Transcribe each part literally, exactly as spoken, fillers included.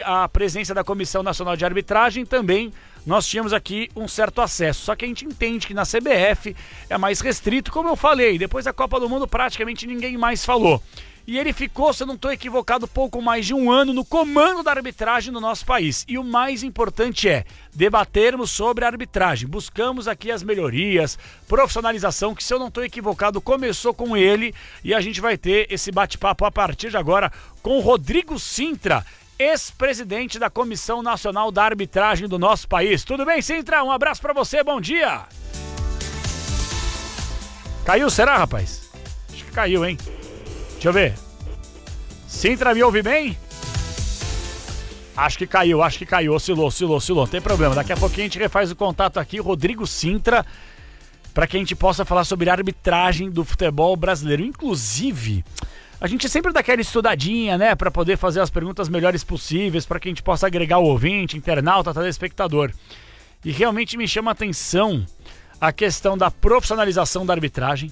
a presença da Comissão Nacional de Arbitragem também nós tínhamos aqui um certo acesso. Só que a gente entende que na C B F é mais restrito, como eu falei. Depois da Copa do Mundo praticamente ninguém mais falou. E ele ficou, se eu não estou equivocado, pouco mais de um ano no comando da arbitragem no nosso país. E o mais importante é debatermos sobre a arbitragem. Buscamos aqui as melhorias, profissionalização, que se eu não estou equivocado começou com ele. E a gente vai ter esse bate-papo a partir de agora com o Rodrigo Cintra, ex-presidente da Comissão Nacional da Arbitragem do nosso país. Tudo bem, Cintra? Um abraço pra você, bom dia! Caiu, será, rapaz? Acho que caiu, hein? Deixa eu ver. Cintra, me ouve bem? Acho que caiu, acho que caiu. Oscilou, oscilou, oscilou. Não tem problema. Daqui a pouquinho a gente refaz o contato aqui. Rodrigo Cintra, para que a gente possa falar sobre a arbitragem do futebol brasileiro. Inclusive, a gente sempre dá aquela estudadinha, né? Para poder fazer as perguntas melhores possíveis, para que a gente possa agregar o ouvinte, internauta, telespectador. E realmente me chama a atenção a questão da profissionalização da arbitragem,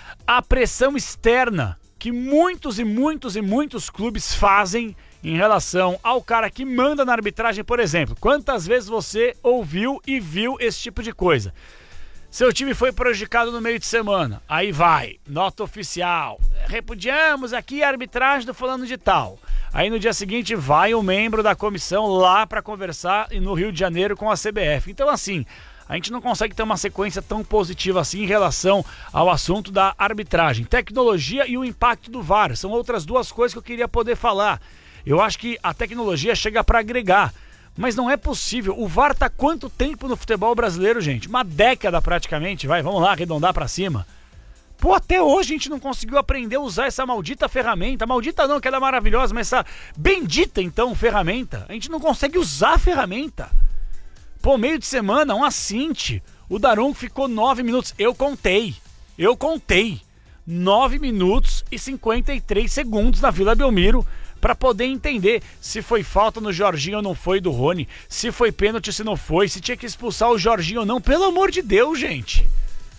a pressão externa que muitos e muitos e muitos clubes fazem em relação ao cara que manda na arbitragem, por exemplo. Quantas vezes você ouviu e viu esse tipo de coisa? Seu time foi prejudicado no meio de semana, aí vai, nota oficial, repudiamos aqui a arbitragem do fulano de tal. Aí no dia seguinte vai um membro da comissão lá para conversar no Rio de Janeiro com a C B F. Então assim, a gente não consegue ter uma sequência tão positiva assim em relação ao assunto da arbitragem. Tecnologia e o impacto do V A R são outras duas coisas que eu queria poder falar. Eu acho que a tecnologia chega para agregar, mas não é possível. O V A R tá quanto tempo no futebol brasileiro, gente? Uma década praticamente, vai, vamos lá, arredondar para cima. Pô, até hoje a gente não conseguiu aprender a usar essa maldita ferramenta. Maldita não, que ela é maravilhosa, mas essa bendita então ferramenta. A gente não consegue usar a ferramenta. Pô, meio de semana, um assinte. O Daronco ficou nove minutos. Eu contei. Eu contei. nove minutos e cinquenta e três segundos na Vila Belmiro para poder entender se foi falta no Jorginho ou não foi do Rony, se foi pênalti, se não foi, se tinha que expulsar o Jorginho ou não. Pelo amor de Deus, gente.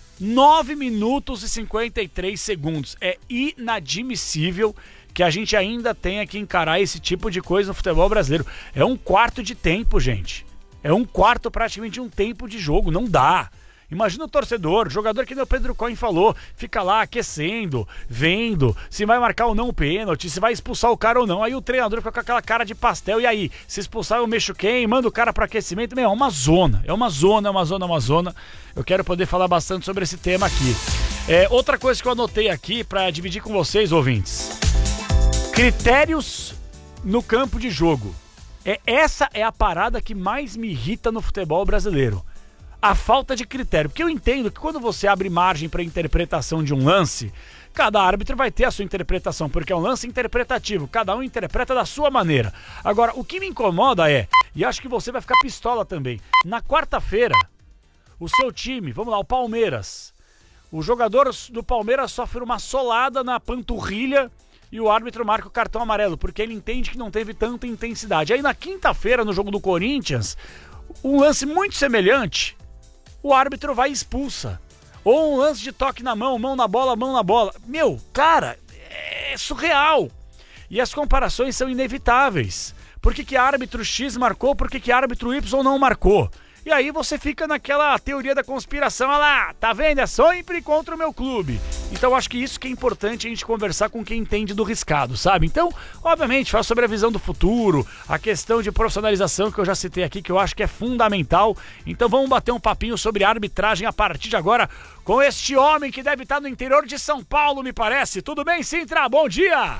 nove minutos e cinquenta e três segundos. É inadmissível que a gente ainda tenha que encarar esse tipo de coisa no futebol brasileiro. É um quarto de tempo, gente. É um quarto praticamente de um tempo de jogo, não dá. Imagina o torcedor, o jogador que o Pedro Cohen falou, fica lá aquecendo, vendo se vai marcar ou não o pênalti, se vai expulsar o cara ou não. Aí o treinador fica com aquela cara de pastel, e aí, se expulsar eu mexo quem? Manda o cara para aquecimento. Meu, é uma zona, é uma zona, é uma zona, é uma zona. Eu quero poder falar bastante sobre esse tema aqui. É, outra coisa que eu anotei aqui para dividir com vocês, ouvintes. Critérios no campo de jogo. É, essa é a parada que mais me irrita no futebol brasileiro. A falta de critério. Porque eu entendo que quando você abre margem para interpretação de um lance, cada árbitro vai ter a sua interpretação, porque é um lance interpretativo, cada um interpreta da sua maneira. Agora, o que me incomoda é, e acho que você vai ficar pistola também, na quarta-feira, o seu time, vamos lá, o Palmeiras, o jogador do Palmeiras sofre uma solada na panturrilha e o árbitro marca o cartão amarelo, porque ele entende que não teve tanta intensidade. Aí na quinta-feira, no jogo do Corinthians, um lance muito semelhante, o árbitro vai e expulsa. Ou um lance de toque na mão, mão na bola, mão na bola. Meu, cara, é surreal. E as comparações são inevitáveis. Por que que árbitro X marcou, por que que árbitro Y não marcou? E aí você fica naquela teoria da conspiração, olha lá, tá vendo? É sempre contra o meu clube. Então acho que isso que é importante a gente conversar com quem entende do riscado, sabe? Então, obviamente, fala sobre a visão do futuro, a questão de profissionalização que eu já citei aqui, que eu acho que é fundamental. Então vamos bater um papinho sobre arbitragem a partir de agora com este homem que deve estar no interior de São Paulo, me parece. Tudo bem, Cintra? Bom dia!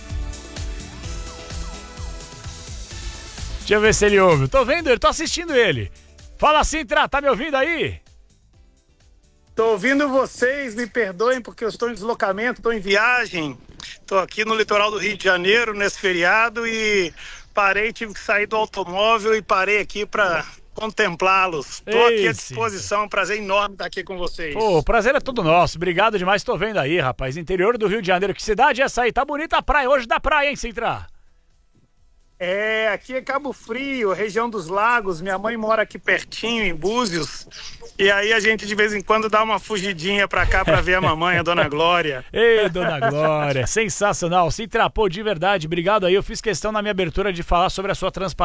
Deixa eu ver se ele ouve. Tô vendo ele, tô assistindo ele. Fala, Cintra, tá me ouvindo aí? Tô ouvindo vocês, me perdoem porque eu estou em deslocamento, estou em viagem. Tô aqui no litoral do Rio de Janeiro, nesse feriado, e parei, tive que sair do automóvel e parei aqui para contemplá-los. Tô Ei, aqui à disposição, um prazer enorme estar aqui com vocês. Pô, o prazer é todo nosso, obrigado demais, tô vendo aí, rapaz, interior do Rio de Janeiro, que cidade é essa aí? Tá bonita a praia hoje da praia, hein, Cintra? É, aqui é Cabo Frio, região dos lagos. Minha mãe mora aqui pertinho, em Búzios. E aí a gente de vez em quando dá uma fugidinha pra cá pra ver a mamãe, a Dona Glória. Ei, Dona Glória, sensacional. Se trapou de verdade, obrigado aí. Eu fiz questão na minha abertura de falar sobre a sua transparência.